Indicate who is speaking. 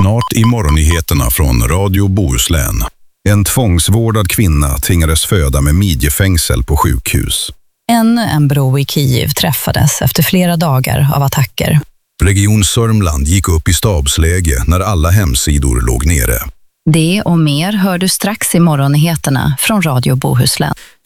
Speaker 1: Snart i morgonnyheterna från Radio Bohuslän. En tvångsvårdad kvinna tvingades föda med midjefängsel på sjukhus.
Speaker 2: Ännu en bro i Kiev träffades efter flera dagar av attacker.
Speaker 1: Region Sörmland gick upp i stabsläge när alla hemsidor låg nere.
Speaker 2: Det och mer hör du strax i morgonnyheterna från Radio Bohuslän.